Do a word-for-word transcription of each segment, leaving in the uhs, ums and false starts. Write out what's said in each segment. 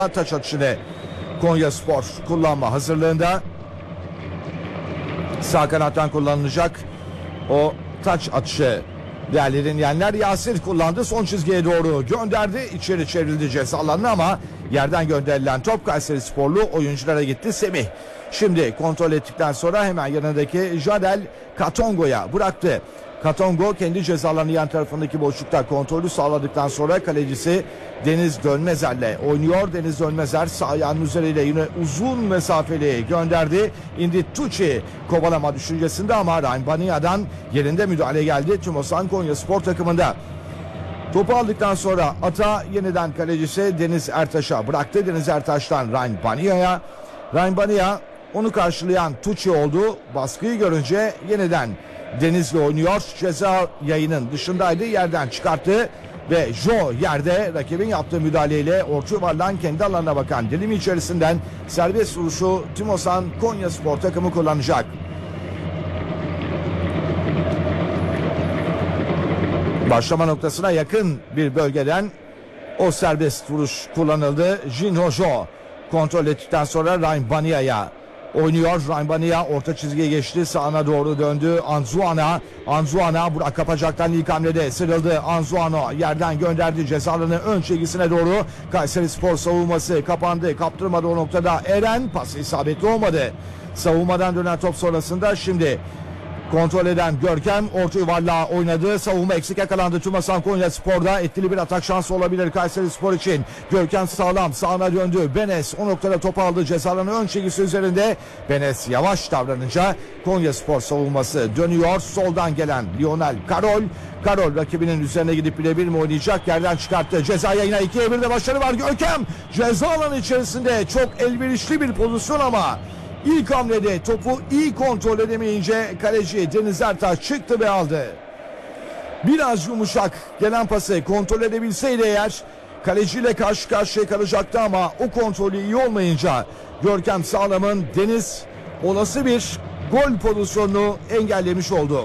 Taç atışını Konyaspor kullanma hazırlığında. Sağ kanattan kullanılacak o taç atışı. Değerlerin yenler Yasir kullandı. Son çizgiye doğru gönderdi. İçeri çevrildi ceza alanına ama yerden gönderilen top Kayserisporlu oyunculara gitti. Semih şimdi kontrol ettikten sonra hemen yanındaki Jadel Katongo'ya bıraktı. Katongo kendi cezalarının yan tarafındaki boşlukta kontrolü sağladıktan sonra kalecisi Deniz Dönmezer'le oynuyor. Deniz Dönmezer sağ ayağının üzeriyle yine uzun mesafeli gönderdi. İndi Tucci kovalama düşüncesinde ama Ryan Bania'dan yerinde müdahale geldi. Tümosan Konyaspor takımında. Topu aldıktan sonra ata yeniden kalecisi Deniz Ertaş'a bıraktı. Deniz Ertaş'tan Ryan Bania'ya. Ryan Bania onu karşılayan Tucci oldu. Baskıyı görünce yeniden Deniz'le oynuyor. Ceza yayının dışındaydı. Yerden çıkarttı ve Jo yerde rakibin yaptığı müdahaleyle orta yuvarlan kendi alanına bakan dilim içerisinden serbest vuruşu Tümosan Konyaspor takımı kullanacak. Başlama noktasına yakın bir bölgeden o serbest vuruş kullanıldı. Jinho Jo kontrol ettikten sonra Ryan Bania'ya oynuyor. Ryan Bania orta çizgiye geçti. Sağına doğru döndü. Anzuana. Anzuana Burak Kapacak'tan ilk hamlede sıyrıldı. Anzuana yerden gönderdi. Cezalarını ön çizgisine doğru. Kayserispor savunması kapandı. Kaptırmadı o noktada. Eren pası isabetli olmadı. Savunmadan dönen top sonrasında şimdi kontrol eden Görkem orta yuvarlağa oynadı. Savunma eksik yakalandı. Tümosan Konyaspor'da etkili bir atak şansı olabilir Kayserispor için. Görkem sağlam sağına döndü. Benes o noktada topu aldı. Cezalarının ön çizgisi üzerinde. Benes yavaş davranınca Konyaspor savunması dönüyor. Soldan gelen Lionel Karol. Karol rakibinin üzerine gidip birebir mi oynayacak? Yerden çıkarttı. Cezaya yine ikiye birde başarı var. Görkem ceza alanı içerisinde çok elverişli bir pozisyon ama İlk hamlede topu iyi kontrol edemeyince kaleci Deniz Ertaş çıktı ve aldı. Biraz yumuşak gelen pası kontrol edebilseydi eğer kaleciyle karşı karşıya kalacaktı ama o kontrolü iyi olmayınca Görkem Sağlam'ın Deniz olası bir gol pozisyonunu engellemiş oldu.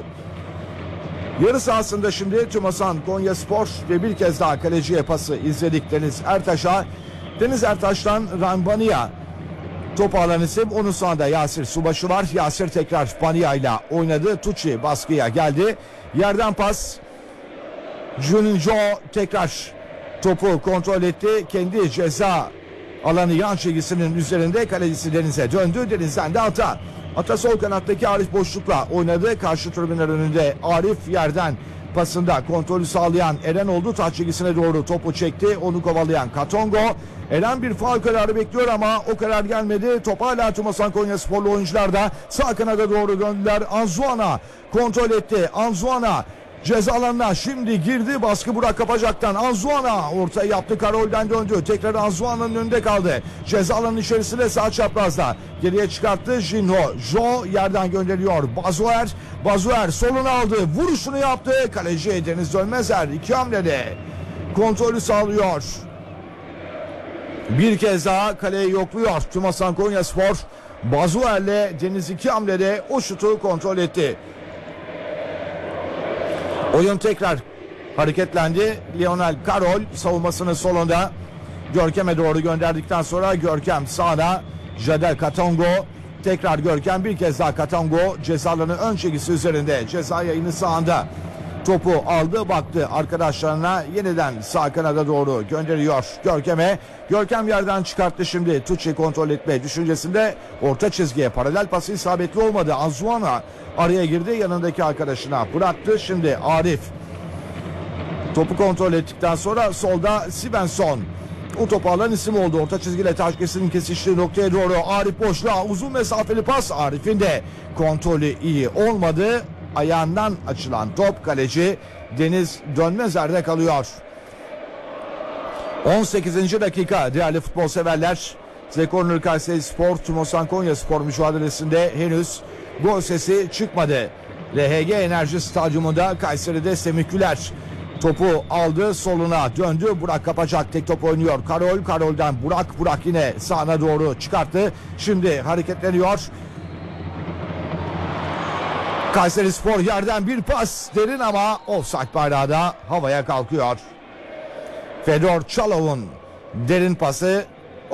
Yarı sahasında şimdi Tümosan Konyaspor ve bir kez daha kaleciye pası izledik Deniz Ertaş'a. Deniz Ertaş'tan Ranbania topu alan isim, onun sağında Yasir Subaşı var. Yasir tekrar Bania ile oynadı. Tucci baskıya geldi. Yerden pas. Juninho tekrar topu kontrol etti. Kendi ceza alanı yan çizgisinin üzerinde kalecisi Deniz'e döndü. Deniz'den de Ata. Ata sol kanattaki Arif boşlukla oynadı. Karşı tribünler önünde Arif yerden pasında kontrolü sağlayan Eren oldu. Taç çizgisine doğru topu çekti. Onu kovalayan Katongo. Eren bir faul kararı bekliyor ama o karar gelmedi. Top hala Tümosan Konyasporlu oyuncular da sağ kanada doğru döndüler. Anzuana kontrol etti. Anzuana ceza alanına şimdi girdi. Baskı Burak Kapacak'tan. Anzuana ortaya yaptı. Karol'den döndü. Tekrar Anzuana'nın önünde kaldı. Ceza alanının içerisinde sağ çaprazda. Geriye çıkarttı. Jinho. Jo yerden gönderiyor. Bazuer. Bazuer solunu aldı. Vuruşunu yaptı. Kaleci Deniz Dönmezer iki hamlede kontrolü sağlıyor. Bir kez daha kaleyi yokluyor Tümosan Konyaspor. Bazuer'le Deniz iki hamlede o şutu kontrol etti. Oyun tekrar hareketlendi. Lionel Karol savunmasının solunda. Görkem'e doğru gönderdikten sonra Görkem sağda. Jadel Katongo. Tekrar Görkem, bir kez daha Katongo. Cezalarının ön çizgisi üzerinde. Ceza yayını sağında. Topu aldı, baktı arkadaşlarına, yeniden sağ kanada doğru gönderiyor Görkem'e. Görkem yerden çıkarttı şimdi. Tucci kontrol etme düşüncesinde orta çizgiye paralel pası isabetli olmadı. Anzuana araya girdi, yanındaki arkadaşına bıraktı. Şimdi Arif topu kontrol ettikten sonra solda Svensson. O topu alan isim oldu. Orta çizgiyle Taşkes'in kesiştiği noktaya doğru Arif boşluğa uzun mesafeli pas. Arif'in de kontrolü iyi olmadı. Ayağından açılan top kaleci Deniz Dönmezer'de kalıyor. on sekizinci dakika değerli futbol severler. Zekornur Kayserispor Tümosan Konyaspor mücadelesinde henüz gol sesi çıkmadı. R H G Enerji Stadyumunda Kayseri'de Semih Güler topu aldı, soluna döndü. Burak Kapacak tek top oynuyor. Karol, Karol'den Burak, Burak yine sağına doğru çıkarttı. Şimdi hareketleniyor. Kayserispor yerden bir pas derin ama offside bayrağı da havaya kalkıyor. Fedor Çalov'un derin pası